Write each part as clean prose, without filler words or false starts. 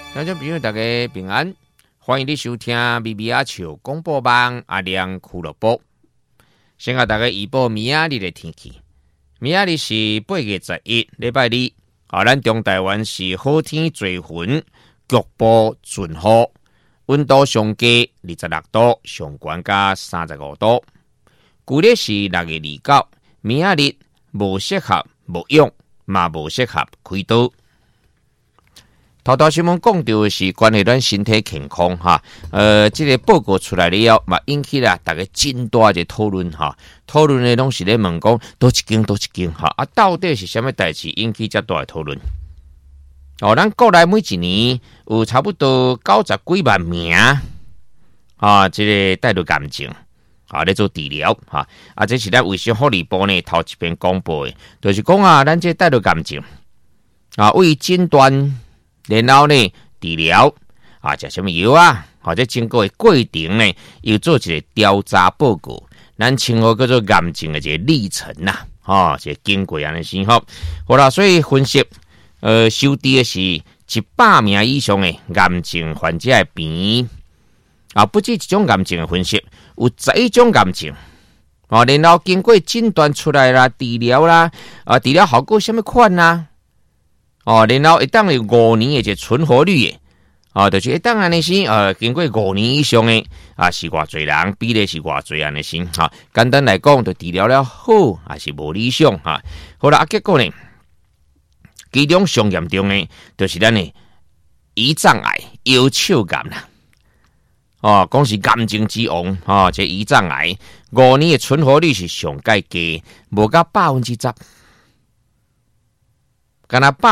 听众朋友大家平安，欢迎你收听咪咪阿笑广播网阿亮俱乐部。先甲大家预报明仔日的天气。明仔日是8月11日，礼拜二。咱中台湾是好天多云，局部阵雨，温度上低26度，上悬加35度。旧历是6月29，明仔日无适合牧养，嘛无适合开刀。头条新闻讲到的是关于咱身体健康哈，这个报告出来了后，嘛引起了大家真大的讨论哈。讨论的拢是咧问讲，多一间哈到底是什么代志引起这大的讨论？咱国内每一年有差不多90几万名这个带入癌症咧做治疗这是咱卫生福利部呢头一篇公布的，就是讲咱这带入癌症为诊断。然后呢，治疗食什么药或者经过的过程呢，又做一个调查报告，咱称呼叫做癌症的一个历程这经过安尼先好啦，所以分析收治的是100名以上的癌症患者的病不止一种癌症的分析，有11种癌症然后经过诊断出来啦，治疗啦治疗效果什么款啦。然后一旦有5年的一个存活率的就是一旦安尼先经过5年以上的是偌侪人，比例是偌侪安尼先简单来讲，就治疗了好还是无理想好啦结果呢，其中上严重的就是咱的胰脏癌、腰鞘癌啦讲是癌症之王这胰脏癌5年的存活率是上介低，无到10%。敢若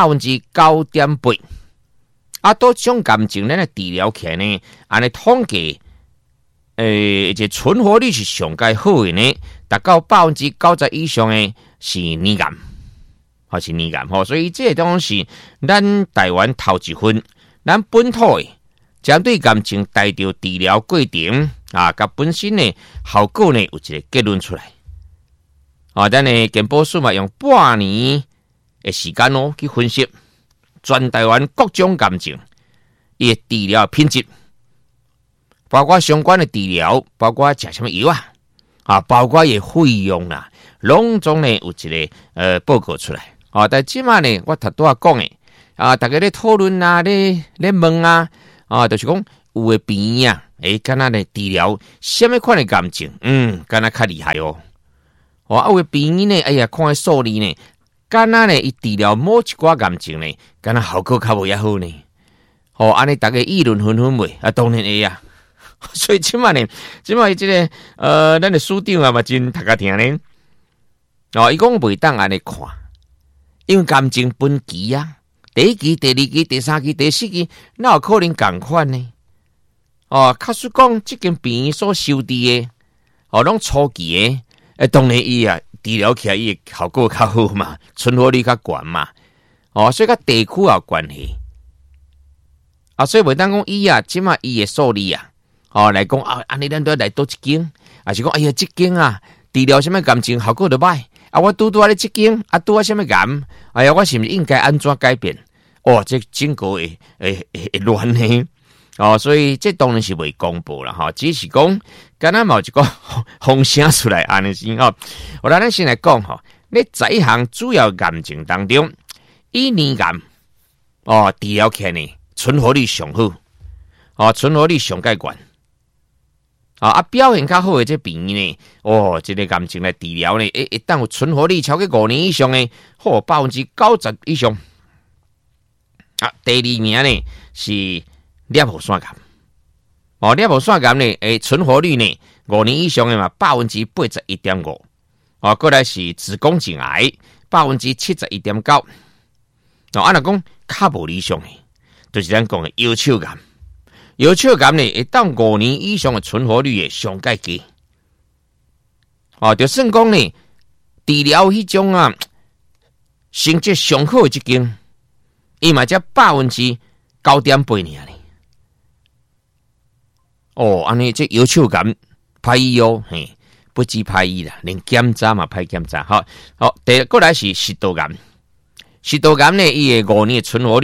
9.8%，多种癌症咱的治疗起来呢，安尼统计，这存活率是上介好的呢，达到90%以上的是黏癌，是黏癌所以这东西咱台湾头一份，咱本土的针对癌症带着治疗过程甲本身的效果呢，有一个结论出来。咱的健保署嘛用半年。时间去分析全台湾各种癌症伊的治疗品质，包括相关的治疗，包括食什么药包括伊费用啦，拢总呢有一个报告出来但即马呢，我头拄仔讲的大家咧讨论咧问就是讲有的病敢若咧治疗什么款的癌症，敢若较厉害有的病呢，看数字呢。敢若呢，伊治疗某一寡癌症呢，敢若效果较无遐好呢。安尼大家议论纷纷袂当然会所以即摆这个咱的署长嘛真读甲听呢。伊讲袂当安尼看，因为癌症分期第1期、第2期、第3期、第4期，哪有可能共款呢？假使讲即间病院所收治的拢初期的，当然伊治疗起来伊的效果较好嘛，存活率较悬嘛，所以甲地区有关系所以袂当讲伊即马伊的数字来讲安尼咱都要来多一间，是讲这间治疗什么癌症效果就歹我拄咧这间拄什么癌我是毋是应该安怎改变？这整个会乱呢所以这当然是未公布啦只是讲敢若某一个风声出来安尼先咱先来讲咧11项主要癌症当中，以黏癌治疗起来呢，存活率上好存活率上介悬表现较好的这病院呢这个癌症来治疗呢一旦有存活率超过5年以上的90%以上第2名呢是裂喉腺癌裂喉腺癌呢存活率呢5年以上的嘛81.5%过来是子宫颈癌71.9%按照讲较无理想的就是咱讲的腰鞘癌腰鞘癌呢会当5年以上的存活率会上介低就算讲呢治疗迄种成绩上好的一间伊嘛才9.8%尔安尼这腰鞘癌歹医不止歹医啦，连检查嘛歹检查。第二个来是食道癌，食道癌呢，伊的5年的存活率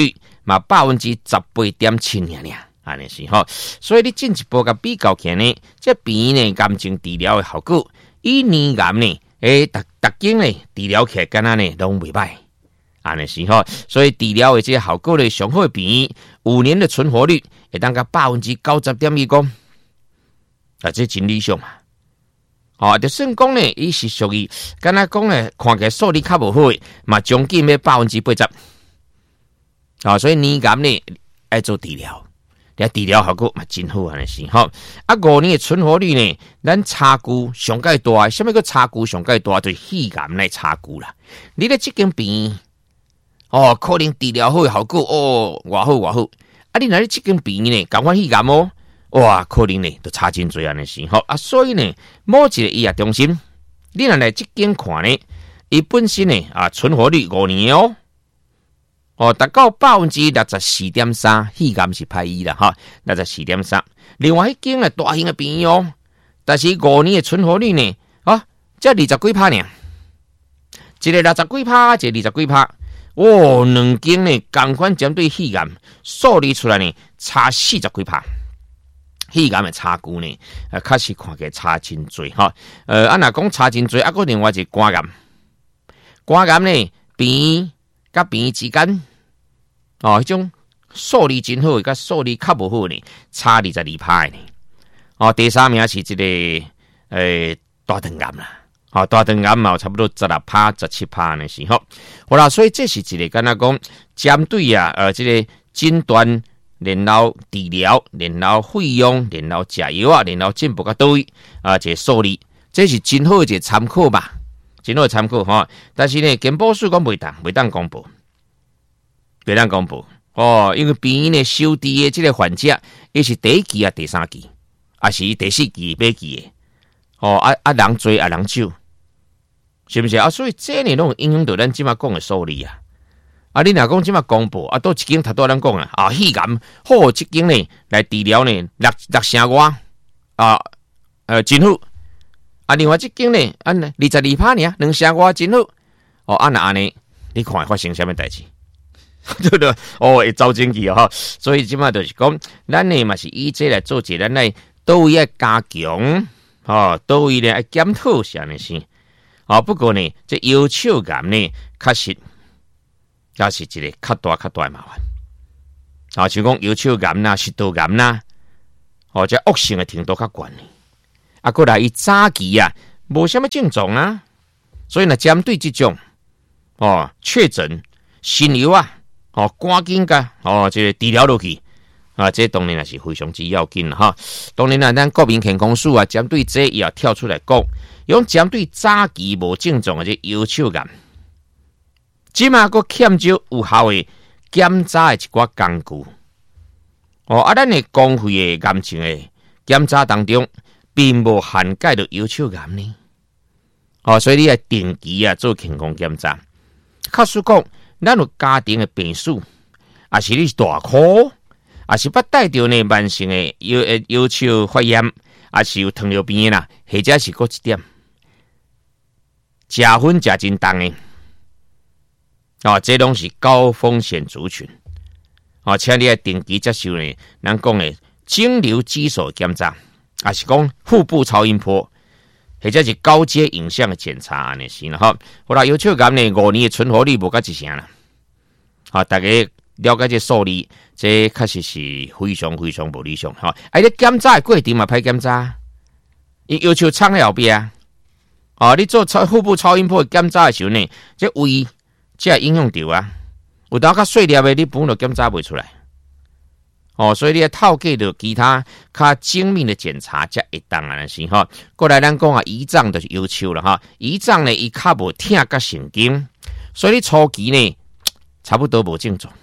嘛18.7%尔，安尼是吼。所以你进一步甲比较起来呢，这鼻呢癌症治疗的效果，以年癌呢，逐经呢治疗起来敢若呢拢袂歹，安尼是吼。所以治疗的这个效果呢，上好比5年的存活率会当甲90.1%讲，这真理想嘛。就算讲呢，伊是属于敢若讲呢，看起来数字较无好诶，嘛将近要80%。所以年癌呢爱做治疗，治疗效果嘛真好安尼是吼。5年的存活率呢，咱差距上介大，什么个差距上介大？就是肺癌来差距啦。你咧这间病，可能治疗好的效果偌好。你若咧这间病呢，共款肺癌哇，可能呢都差真多安尼是吼。所以呢，某一个医学中心，你若来这间看呢，伊本身呢存活率5年达到64.3%，肺癌是歹医啦哈，64.3%。另外一间呢大型的病院但是5年的存活率呢才20几%呢，一个60几%，一个20几%，两间呢同款针对肺癌数字出来呢差40几%。肺癌的差距呢，确实看起来差真多哈。若讲差真多，个另外一个肝癌，肝癌呢，病甲病之间，迄种数字真好，甲数字较无好呢，差22%呢。第3名是这个大肠癌啦，大肠癌嘛差不多16%、17%呢是吼。好啦，所以这是一个敢若讲针对这个诊断。然后治疗，然后费用，然后食药然后进步到倒位这数字，这是真好的一个参考吧，真好的参考哈。但是呢，健保署讲袂当公布，因为病院呢收治的这个患者，伊是第1期第3期，是第4期、8期的，人多人少，是不是所以这呢拢影响到咱即马讲的数字你若讲即马公布都一间头拄咱讲肺癌好，即间呢来治疗呢6成外真好另外即间呢22%尔2成外真好那安尼你看会发生什么代志？对不对？会走前去所以即马就是讲，咱呢嘛是以这来做一咱来倒位要加强倒位呢要检讨啥呢是不过呢，这腰手癌呢确实。也是一个较大的麻烦像讲腰手癌啦、食道癌啦这恶性的程度较悬过来伊早期无什么症状所以针对这种确诊新药赶紧甲这个治疗落去这当然也是非常之要紧哈。当然咱国民健康署针对这也要跳出来讲，用针对早期无症状的这腰手癌。即马佫欠少有效的检查的一寡工具咱的公费的癌症的检查当中，并无涵盖到腰手癌呢所以你要定期做健康检查。假使讲咱有家庭的病史，是你是大箍，是捌带着呢慢性的腰手发炎，是有糖尿病啦，或者是佫一点食薰食真重的。这拢是高风险族群请你定期接受呢咱讲的经流激素检查，是讲腹部超音波，或者是高阶影像的检查安尼是啦好啦，腰手癌呢5年的存活率无到1成啦大家了解这数字，这确实是非常非常不理想你检查的过程嘛歹检查，伊要求藏在后边你做腹部超音波检查的时候呢，这胃这影响到有当较细粒的，你本来检查不出来所以你要透过着其他较精密的检查才会当安尼是过来咱讲胰脏就是腰手了胰脏呢伊较无疼甲神经，所以你初期呢差不多无症状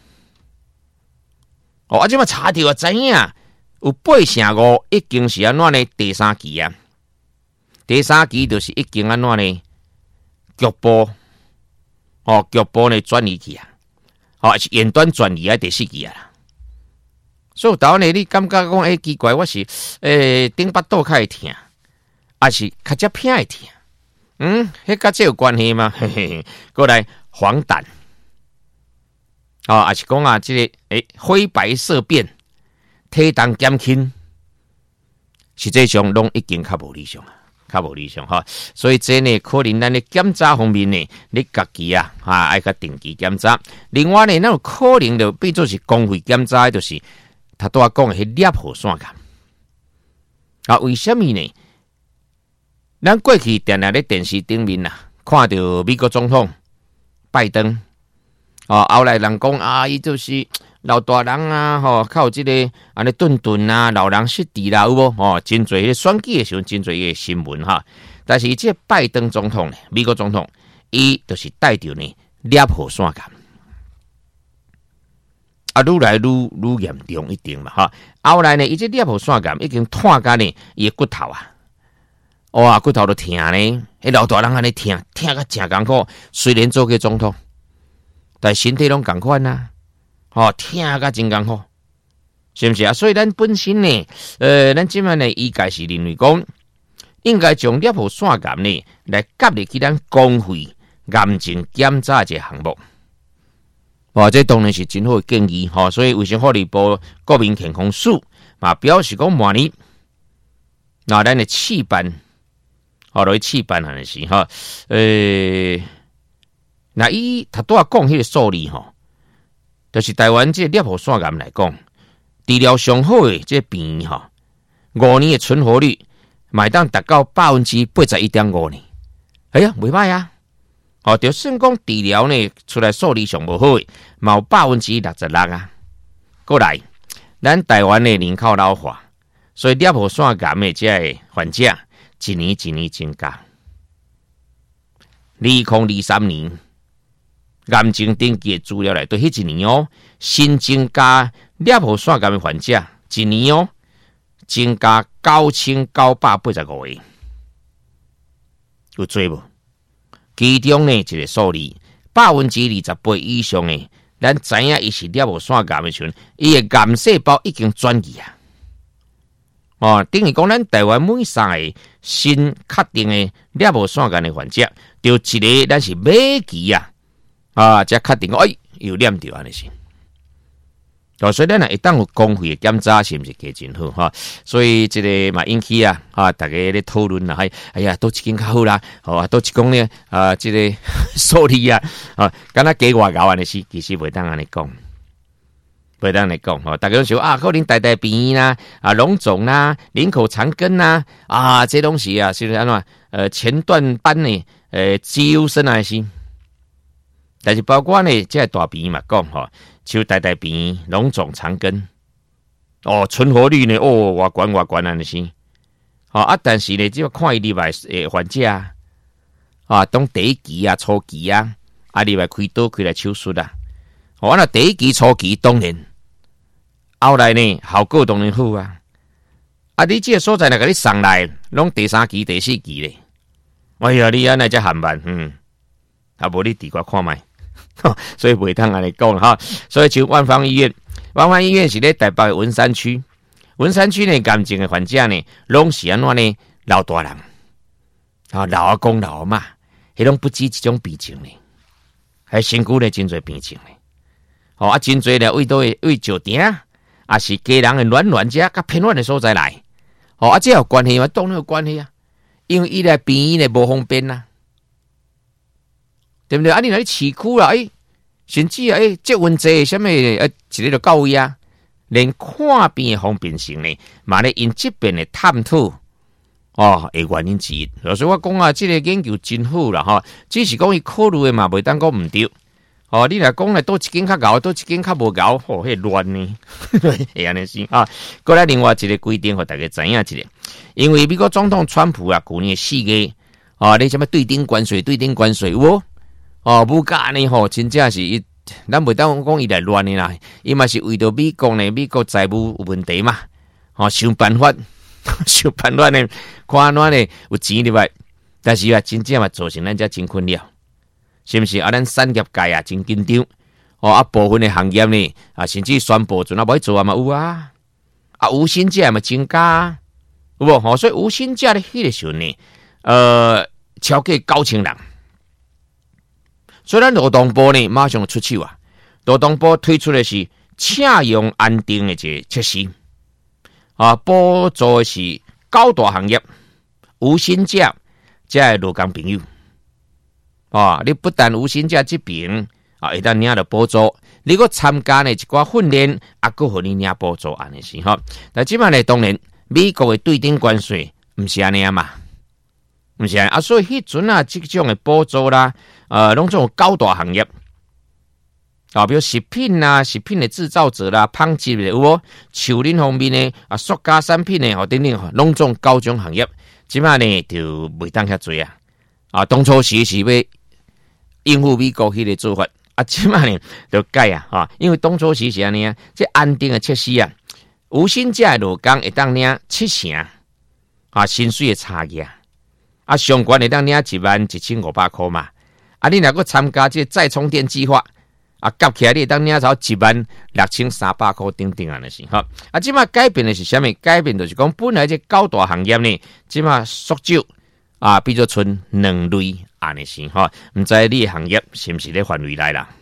即马查到知影有8成5已经是安怎呢？第3期第3期就是已经安怎呢？局部局部呢转移去是远端转移第4期所以有当呢，你感觉讲奇怪，我是顶巴肚较会疼，是较只偏会疼？迄甲这有关系吗？嘿嘿，过来黄疸也是讲这个灰白色变、体重减轻，实际上拢已经较无理想啊。较无理想哈，所以这呢，可能咱的检查方面呢，你家己爱个定期检查。另外呢，咱有可能就变做是公费检查，就是他都讲的迄裂喉腺癌。为什么呢？咱过去定定咧电视顶面看到美国总统拜登，后来人讲伊就是老大人靠这个安尼顿顿老人失智啦，有无？真侪迄选举的时候，真侪个新闻哈。但是这拜登总统呢，美国总统，伊就是带着呢裂喉腺癌，愈来愈严重一定嘛哈。后来呢，伊这裂喉腺癌已经拖到呢伊的骨头骨头都疼呢。迄老大人安尼疼到真艰苦，虽然做个总统，但身体拢共款疼甲真艰苦，是不是啊？所以咱本身呢，咱即摆呢，医界是认为讲，应该将裂喉腺癌呢来加入去咱公费癌症检查一个项目。这当然是真好的建议所以卫生福利部国民健康署嘛表示讲，明年咱的试办，落去试办安尼是那伊他都要讲迄个数字就是台湾这裂喉腺癌来讲，治疗上好的这病5年的存活率，买当达到81.5%呢。哎呀，袂歹啊！就算讲治疗呢出来数字上无好的，嘛有66%啊。过来，咱台湾的人口老化，所以裂喉腺癌的这患者一年一年增加。2023年。癌症登记的资料来，对迄一年新增加裂喉腺癌的患者，一年增加9985个，有多无？其中呢，一个数字28%以上的，咱知影伊是裂喉腺癌的时阵，伊的癌细胞已经转移等于讲咱台湾每3个新确定的裂喉腺癌的患者，就一个咱是马期才确定有念着安尼是。所以咱一旦有公费的检查，是不是加真好所以这个嘛引起大家咧讨论哎呀，都一间较好啦，都一讲呢这个数字敢若加外高安尼是，其实袂当安尼讲，袂当安尼讲大家都想可能大病啦脓肿啦、人口长根啦这东西是不是安怎前段班呢肌优生安尼是。但是包括呢，这大病嘛讲像大病、脓肿、长根，存活率呢偌悬安尼是，但是呢，只要看伊里外患者当第一期初期里外开刀开来手术那第一期初期当然，后来呢效果当然好你这个所在甲你送来，拢第3期、第4期咧，哎呀，你安尼才含慢无你地瓜看卖。所以袂当安尼讲所以像万芳医院是咧台北的文山区呢，癌症的患者呢，拢是安怎呢？老大人老阿公、老阿嬷，迄拢不止一种病情呢，还身躯咧真侪病情呢。真侪咧为石顶是家人的软遮甲偏远的所在来，这有关系吗？当然有关系因为伊来病院咧无方便对不对？你若去市区啦，甚至接温济什么一个就到位连看病的方便性呢，嘛咧因这边的探讨的原因之一。所以我讲这个研究真好啦只是讲伊考虑的嘛，袂当讲唔对。你来讲咧，多一间较高，多一间较无高，迄乱呢，会安尼是过来另外一个规定，互大家知影一下，因为美国总统川普去年4月你什么对顶关税有无？物价呢真正是咱袂当讲伊来乱的啦，伊嘛是为着美国财务有问题嘛，想办法呢，看安怎呢有钱入来，但是真正嘛造成咱遮真困扰，是不是咱产业界真紧张，部分的行业呢甚至宣布准无做嘛有无薪假嘛增加，有无所以无薪假的迄个时阵呢，超过9000人。所以咱劳动部呢，马上出手劳动部推出的是请用安定的一个措施，补助的是高大行业、无薪假这劳工朋友。你不但无薪假这边会当领到补助，你搁参加呢一寡训练，搁互你领补助安尼是吼。但即摆呢，当然美国的对顶关税毋是安尼嘛，毋是安尼所以迄阵即种的补助啦，拢种高大行业。比如食品啦、食品的制造者啦、纺织的有无？树林方面呢，塑胶产品呢，等等，拢种高种行业，即摆呢就袂当遐多啊。当初是要应付美国迄个做法，即摆呢就改因为当初是安尼这安定的措施无薪假的劳工会当领7成薪水的差异上悬会当领11500块嘛。你若个参加这再充电计划。夹起来你当领到16300块等等安尼是吼。即马改变的是啥物？改变就是讲本来这高大行业呢，即马缩少变做剩2类安尼是吼。毋知你的行业是毋是咧范围内啦？